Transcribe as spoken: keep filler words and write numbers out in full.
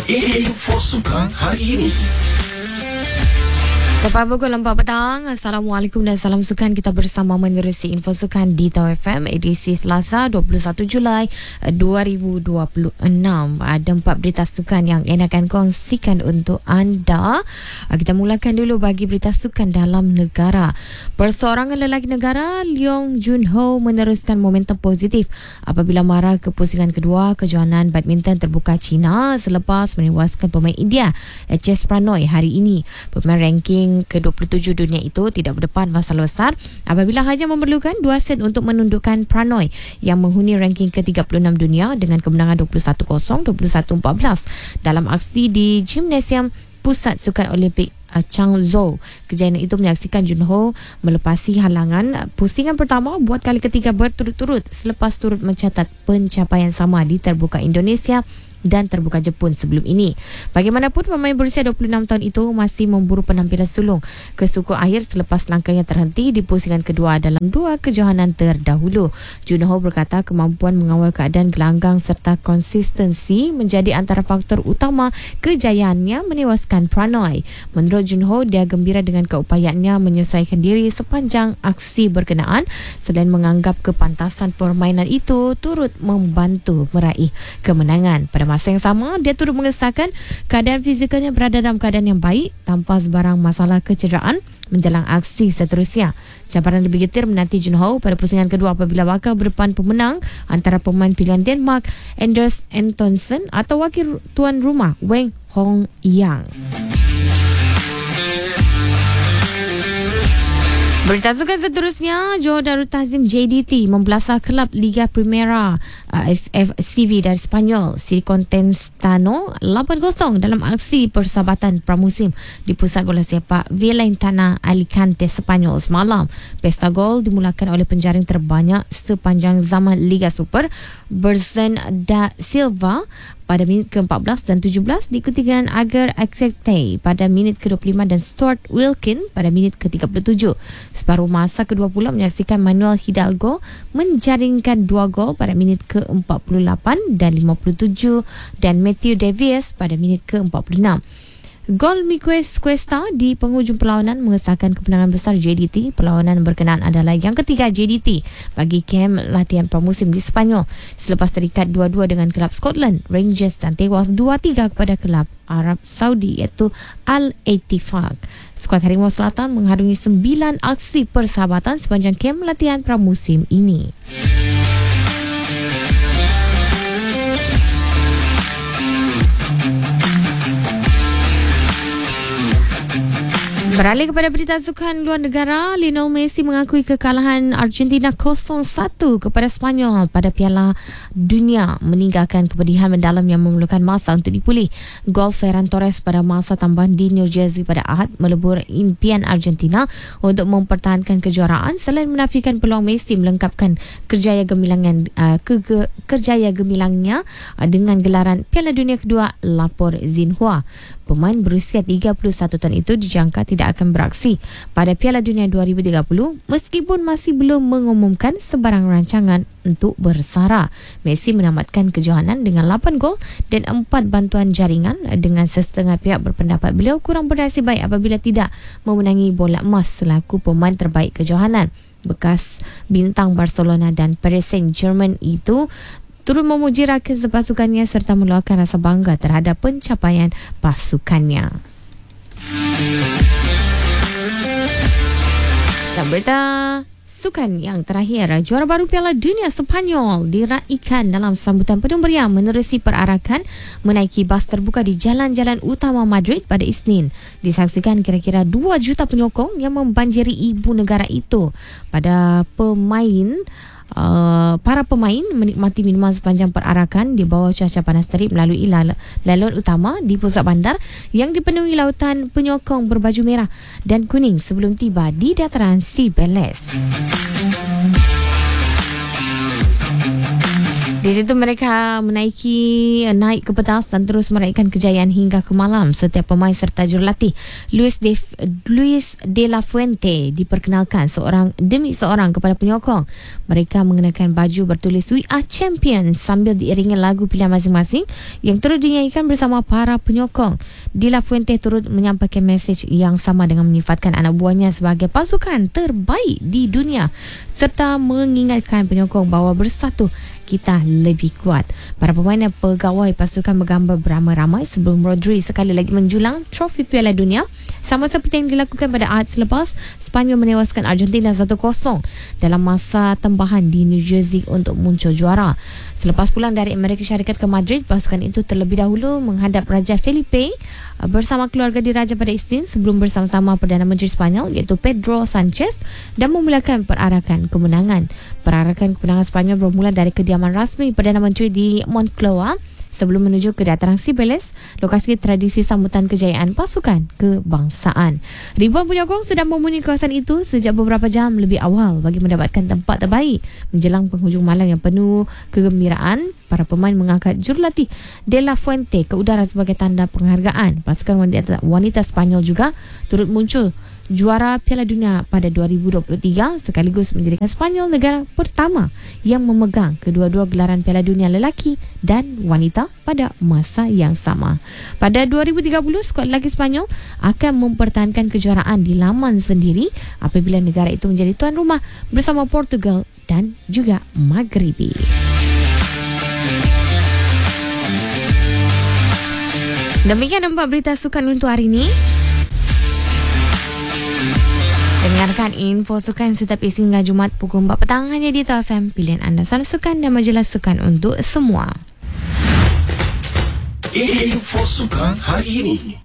Info Sukan hari ini. Tepat pukul empat petang. Assalamualaikum dan salam sukan. Kita bersama menerusi info sukan di Tau F M edisi Selasa dua puluh satu Julai dua ribu dua puluh enam. Ada empat berita sukan yang Ena akan kongsikan untuk anda. Kita mulakan dulu bagi berita sukan dalam negara. Perseorangan lelaki negara Leong Jun Ho meneruskan momentum positif apabila mara ke pusingan kedua kejohanan badminton terbuka China selepas menewaskan pemain India H S Pranoy hari ini. Pemain ranking ke dua puluh tujuh dunia itu tidak berdepan masalah besar apabila hanya memerlukan dua set untuk menundukkan Pranoy yang menghuni ranking ke tiga puluh enam dunia dengan kemenangan dua puluh satu kosong, dua puluh satu empat belas dalam aksi di Gimnasium Pusat Sukan Olimpik Changzhou. Kejayaan itu menyaksikan Junho melepasi halangan pusingan pertama buat kali ketiga berturut-turut selepas turut mencatat pencapaian sama di terbuka Indonesia dan terbuka Jepun sebelum ini. Bagaimanapun, pemain berusia dua puluh enam tahun itu masih memburu penampilan sulung ke suku akhir selepas langkahnya terhenti di pusingan kedua dalam dua kejohanan terdahulu. Junho berkata kemampuan mengawal keadaan gelanggang serta konsistensi menjadi antara faktor utama kejayaannya menewaskan Pranoy. Menurut Junho, dia gembira dengan keupayaannya menyesuaikan diri sepanjang aksi berkenaan selain menganggap kepantasan permainan itu turut membantu meraih kemenangan. Pada masa yang sama, dia turut mengesahkan keadaan fizikalnya berada dalam keadaan yang baik tanpa sebarang masalah kecederaan menjelang aksi seterusnya. Cabaran lebih getir menanti Junho pada pusingan kedua apabila bakal berdepan pemenang antara pemain pilihan Denmark Anders Antonsen atau wakil tuan rumah Wang Hong Yang. Berita sukan seterusnya, Johor Darul Ta'zim J D T membelasah kelab Liga Primera uh, F F C V dari Spanyol Silicon Tenstano lapan kosong dalam aksi persahabatan pramusim di pusat bola sepak Villentana Alicante Spanyol semalam. Pesta gol dimulakan oleh penjaring terbanyak sepanjang zaman Liga Super Bersen da Silva pada minit ke empat belas dan tujuh belas, diikuti dengan Agar Axete pada minit ke dua puluh lima dan Stuart Wilkin pada minit ke tiga puluh tujuh. Separuh masa kedua pula menyaksikan Manuel Hidalgo menjaringkan dua gol pada minit ke empat puluh lapan dan lima puluh tujuh dan Matthew Davies pada minit ke empat puluh enam. Gol Miquel Cuesta di penghujung perlawanan mengesahkan kemenangan besar J D T. Perlawanan berkenaan adalah yang ketiga J D T bagi kem latihan pramusim di Sepanyol selepas terikat dua-dua dengan kelab Scotland Rangers dan tewas dua tiga kepada kelab Arab Saudi iaitu Al-Ettifaq. Skuad Harimau Selatan mengharungi sembilan aksi persahabatan sepanjang kem latihan pramusim ini. Beralih kepada berita sukan luar negara, Lionel Messi mengakui kekalahan Argentina kosong satu kepada Spanyol pada Piala Dunia meninggalkan kepedihan mendalam yang memerlukan masa untuk dipulih. Gol Ferran Torres pada masa tambahan di New Jersey pada Ahad melebur impian Argentina untuk mempertahankan kejuaraan selain menafikan peluang Messi melengkapkan kerjaya gemilangan uh, ke, ke, kerjaya gemilangnya uh, dengan gelaran Piala Dunia kedua, lapor Xinhua. Pemain berusia tiga puluh satu tahun itu dijangka tidak akan beraksi pada Piala Dunia dua ribu tiga puluh meskipun masih belum mengumumkan sebarang rancangan untuk bersara. Messi menamatkan kejohanan dengan lapan gol dan empat bantuan jaringan dengan setengah pihak berpendapat beliau kurang bernasib baik apabila tidak memenangi bola emas selaku pemain terbaik kejohanan. Bekas bintang Barcelona dan Paris Saint-Germain itu turut memuji rakan sepasukannya serta meluahkan rasa bangga terhadap pencapaian pasukannya. Dan berita sukan yang terakhir, juara baru Piala Dunia Sepanyol diraikan dalam sambutan penuh meriah menerusi perarakan menaiki bas terbuka di jalan-jalan utama Madrid pada Isnin. Disaksikan kira-kira dua juta penyokong yang membanjiri ibu negara itu. Pada pemain Uh, para pemain menikmati minuman sepanjang perarakan di bawah cuaca panas terik melalui lal- laluan utama di pusat bandar yang dipenuhi lautan penyokong berbaju merah dan kuning sebelum tiba di dataran Cibeles. Di situ mereka menaiki naik ke petas dan terus meraihkan kejayaan hingga ke malam. Setiap pemain serta jurulatih Luis de Luis de la Fuente diperkenalkan seorang demi seorang kepada penyokong. Mereka mengenakan baju bertulis We Are Champions sambil diiringi lagu pilihan masing-masing yang turut dinyanyikan bersama para penyokong. De la Fuente turut menyampaikan mesej yang sama dengan menyifatkan anak buahnya sebagai pasukan terbaik di dunia serta mengingatkan penyokong bahawa bersatu kita lebih kuat. Para pemain dan pegawai pasukan bergambar beramai-ramai sebelum Rodri sekali lagi menjulang trofi Piala Dunia. Sama seperti yang dilakukan pada Ahad selepas, Sepanyol menewaskan Argentina satu kosong dalam masa tambahan di New Jersey untuk muncul juara. Selepas pulang dari Amerika Syarikat ke Madrid, pasukan itu terlebih dahulu menghadap Raja Felipe bersama keluarga diraja pada Isnin sebelum bersama-sama Perdana Menteri Sepanyol iaitu Pedro Sanchez dan memulakan perarakan kemenangan. Perarakan kemenangan Sepanyol bermula dari kediaman rasmi Perdana Menteri di Moncloa sebelum menuju ke dataran Cibeles, lokasi tradisi sambutan kejayaan pasukan kebangsaan. Ribuan penyokong sudah memenuhi kawasan itu sejak beberapa jam lebih awal bagi mendapatkan tempat terbaik. Menjelang penghujung malam yang penuh kegembiraan, para pemain mengangkat jurulatih De La Fuente ke udara sebagai tanda penghargaan. Pasukan wanita, wanita Sepanyol juga turut muncul juara Piala Dunia pada dua ribu dua puluh tiga sekaligus menjadikan Sepanyol negara pertama yang memegang kedua-dua gelaran Piala Dunia lelaki dan wanita pada masa yang sama. Pada dua ribu tiga puluh, skuad lelaki Sepanyol akan mempertahankan kejuaraan di laman sendiri apabila negara itu menjadi tuan rumah bersama Portugal dan juga Maghribi. Demikian empat berita sukan untuk hari ini. Dengarkan info sukan setiap Isnin hingga Jumaat pukul empat petang hanya di T A F M, pilihan anda Sana Sukan dan majalah sukan untuk semua. Info sukan hari ini.